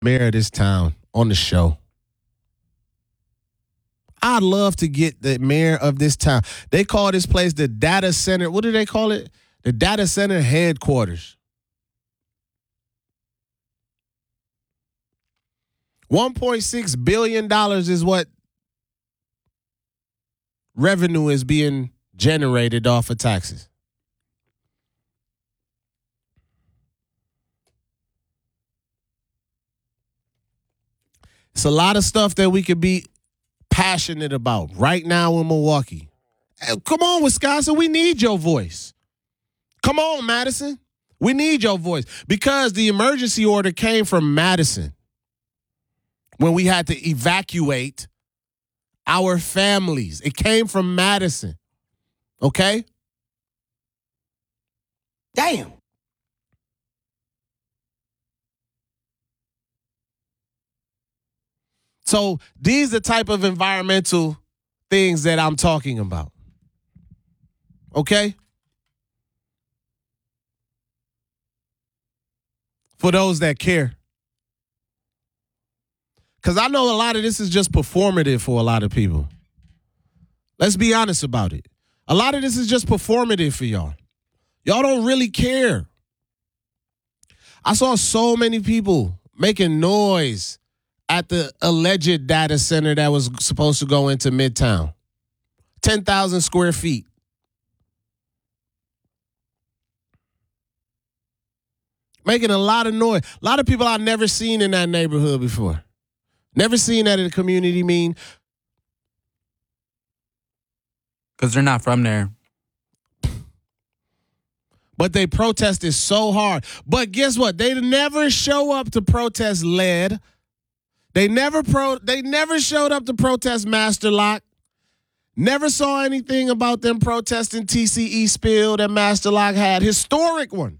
Mayor of this town on the show. I'd love to get the mayor of this town. They call this place the data center. What do they call it? The data center headquarters. $1.6 billion is what revenue is being generated off of taxes. It's a lot of stuff that we could be passionate about right now in Milwaukee. Come on, Wisconsin, we need your voice. Come on, Madison. We need your voice because the emergency order came from Madison when we had to evacuate our families. It came from Madison. Okay? Damn. So these are the type of environmental things that I'm talking about. Okay? For those that care. Because I know a lot of this is just performative for a lot of people. Let's be honest about it. A lot of this is just performative for y'all. Y'all don't really care. I saw so many people making noise at the alleged data center that was supposed to go into Midtown. 10,000 square feet. Making a lot of noise. A lot of people I've never seen in that neighborhood before. Never seen that at a community meeting. Because they're not from there. But they protested so hard. But guess what? They never show up to protest lead. They never showed up to protest Master Lock. Never saw anything about them protesting TCE spill that Master Lock had. Historic one.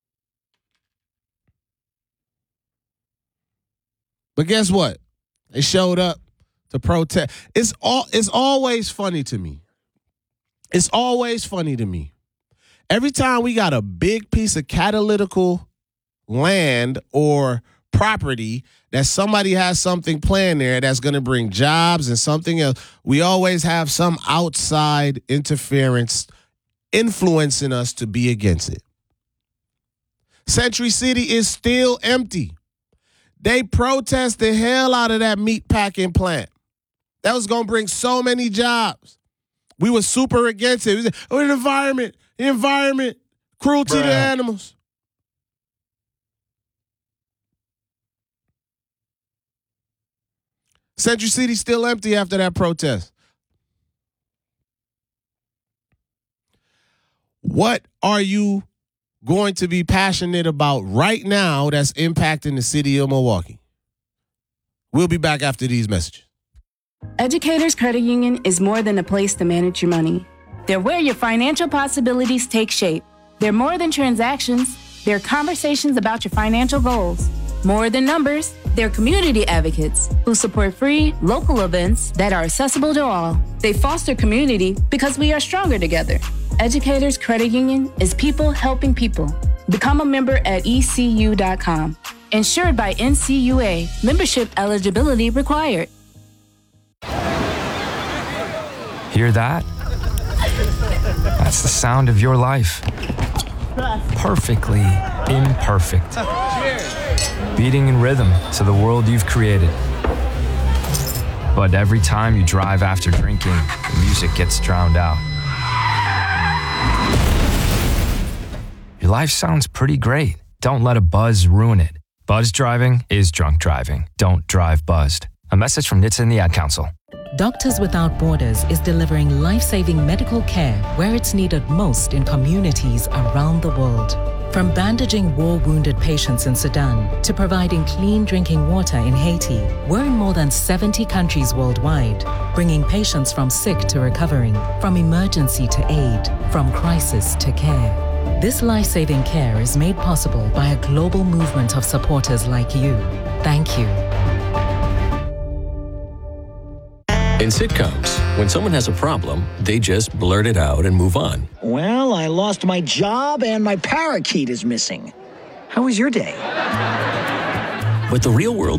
But guess what? They showed up to protest. It's always funny to me. It's always funny to me. Every time we got a big piece of catalytical land or property that somebody has something planned there that's going to bring jobs and something else, we always have some outside interference influencing us to be against it. Century City is still empty. They protest the hell out of that meat packing plant. That was going to bring so many jobs. We were super against it. We said, oh, the environment, cruelty to animals. Century City's still empty after that protest. What are you going to be passionate about right now that's impacting the city of Milwaukee? We'll be back after these messages. Educators Credit Union is more than a place to manage your money. They're where your financial possibilities take shape. They're more than transactions. They're conversations about your financial goals. More than numbers, they're community advocates who support free, local events that are accessible to all. They foster community because we are stronger together. Educators Credit Union is people helping people. Become a member at ECU.com. Insured by NCUA. Membership eligibility required. Hear that? That's the sound of your life. Perfectly imperfect. Beating in rhythm to the world you've created. But every time you drive after drinking, the music gets drowned out. Your life sounds pretty great. Don't let a buzz ruin it. Buzz driving is drunk driving. Don't drive buzzed. A message from NHTSA and the Ad Council. Doctors Without Borders is delivering life-saving medical care where it's needed most in communities around the world. From bandaging war-wounded patients in Sudan to providing clean drinking water in Haiti, we're in more than 70 countries worldwide, bringing patients from sick to recovering, from emergency to aid, from crisis to care. This life-saving care is made possible by a global movement of supporters like you. Thank you. In sitcoms, when someone has a problem, they just blurt it out and move on. Well, I lost my job and my parakeet is missing. How was your day? But the real world